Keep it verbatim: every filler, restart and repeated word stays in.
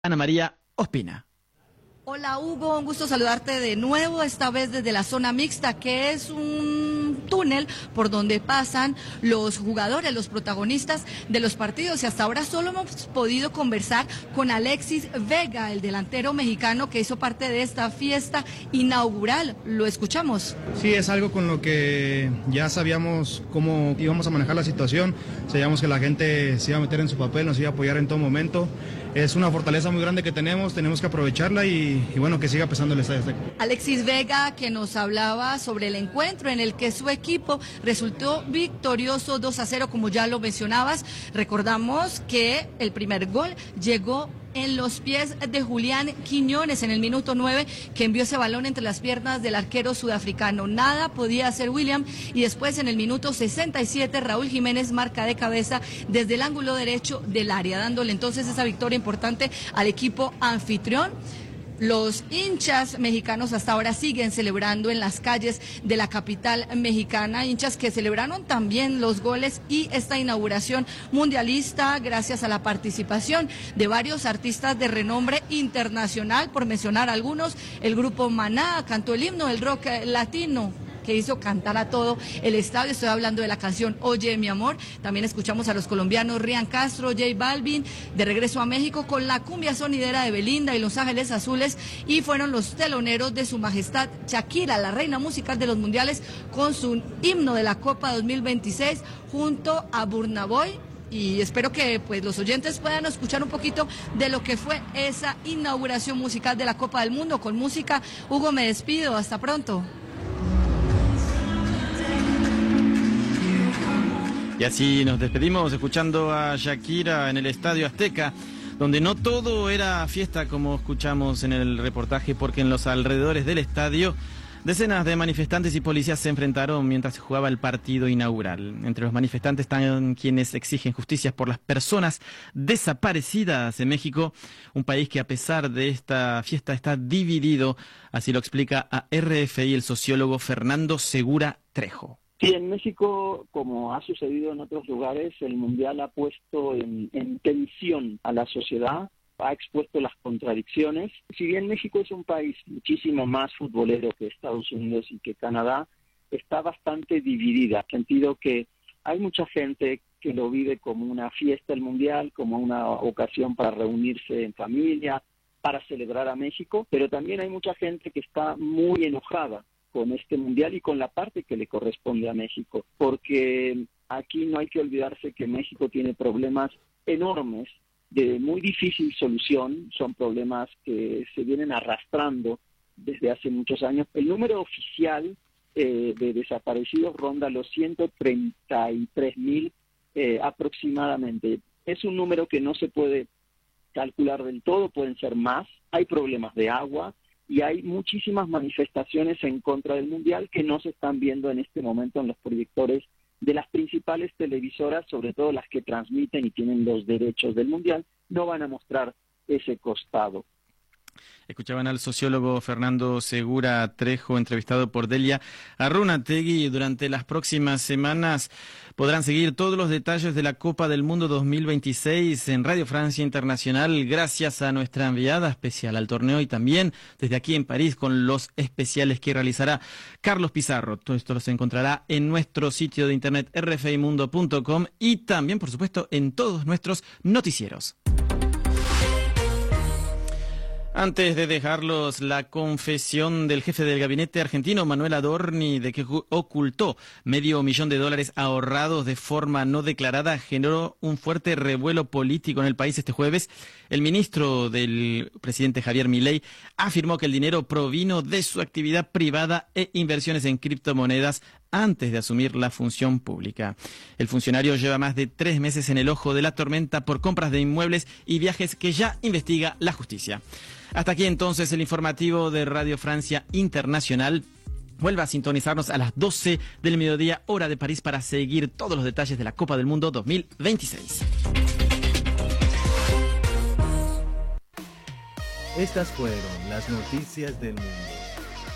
Ana María Ospina. Hola Hugo, un gusto saludarte de nuevo, esta vez desde la zona mixta, que es un túnel por donde pasan los jugadores, los protagonistas de los partidos, y hasta ahora solo hemos podido conversar con Alexis Vega, el delantero mexicano que hizo parte de esta fiesta inaugural. ¿Lo escuchamos? Sí, es algo con lo que ya sabíamos cómo íbamos a manejar la situación, sabíamos que la gente se iba a meter en su papel, nos iba a apoyar en todo momento. Es una fortaleza muy grande que tenemos, tenemos que aprovecharla y, y bueno, que siga pesando el estadio. Alexis Vega, que nos hablaba sobre el encuentro en el que su equipo resultó victorioso dos a cero, como ya lo mencionabas. Recordamos que el primer gol llegó en los pies de Julián Quiñones en el minuto nueve, que envió ese balón entre las piernas del arquero sudafricano. Nada podía hacer William, y después en el minuto sesenta y siete Raúl Jiménez marca de cabeza desde el ángulo derecho del área, dándole entonces esa victoria importante al equipo anfitrión. Los hinchas mexicanos hasta ahora siguen celebrando en las calles de la capital mexicana, hinchas que celebraron también los goles y esta inauguración mundialista gracias a la participación de varios artistas de renombre internacional, por mencionar algunos. El grupo Maná cantó el himno del rock latino, que hizo cantar a todo el estadio. Estoy hablando de la canción Oye mi amor. También escuchamos a los colombianos Rian Castro, J Balvin, de regreso a México con la cumbia sonidera de Belinda y Los Ángeles Azules, y fueron los teloneros de su majestad Shakira, la reina musical de los mundiales, con su himno de la Copa dos mil veintiséis junto a Burna Boy. Y espero que pues los oyentes puedan escuchar un poquito de lo que fue esa inauguración musical de la Copa del Mundo con música. Hugo, me despido, hasta pronto. Y así nos despedimos escuchando a Shakira en el Estadio Azteca, donde no todo era fiesta como escuchamos en el reportaje, porque en los alrededores del estadio decenas de manifestantes y policías se enfrentaron mientras se jugaba el partido inaugural. Entre los manifestantes están quienes exigen justicia por las personas desaparecidas en México, un país que a pesar de esta fiesta está dividido, así lo explica a R F I el sociólogo Fernando Segura Trejo. Sí, en México, como ha sucedido en otros lugares, el Mundial ha puesto en, en tensión a la sociedad, ha expuesto las contradicciones. Si bien México es un país muchísimo más futbolero que Estados Unidos y que Canadá, está bastante dividida, en el sentido que hay mucha gente que lo vive como una fiesta el Mundial, como una ocasión para reunirse en familia, para celebrar a México, pero también hay mucha gente que está muy enojada con este Mundial y con la parte que le corresponde a México, porque aquí no hay que olvidarse que México tiene problemas enormes de muy difícil solución, son problemas que se vienen arrastrando desde hace muchos años. El número oficial eh, de desaparecidos ronda los ciento treinta y tres mil eh, aproximadamente. Es un número que no se puede calcular del todo, pueden ser más. Hay problemas de agua, y hay muchísimas manifestaciones en contra del Mundial que no se están viendo en este momento en los proyectores de las principales televisoras, sobre todo las que transmiten y tienen los derechos del Mundial, no van a mostrar ese costado. Escuchaban al sociólogo Fernando Segura Trejo, entrevistado por Delia Arrunategui. Durante las próximas semanas podrán seguir todos los detalles de la Copa del Mundo dos mil veintiséis en Radio Francia Internacional, gracias a nuestra enviada especial al torneo, y también desde aquí en París con los especiales que realizará Carlos Pizarro. Todo esto los encontrará en nuestro sitio de internet r f i mundo punto com y también, por supuesto, en todos nuestros noticieros. Antes de dejarlos, la confesión del jefe del gabinete argentino, Manuel Adorni, de que ocultó medio millón de dólares ahorrados de forma no declarada, generó un fuerte revuelo político en el país este jueves. El ministro del presidente Javier Milei afirmó que el dinero provino de su actividad privada e inversiones en criptomonedas antes de asumir la función pública. El funcionario lleva más de tres meses en el ojo de la tormenta por compras de inmuebles y viajes que ya investiga la justicia. Hasta aquí entonces el informativo de Radio Francia Internacional. Vuelva a sintonizarnos a las doce del mediodía, hora de París, para seguir todos los detalles de la Copa del Mundo dos mil veintiséis. Estas fueron las noticias del mundo.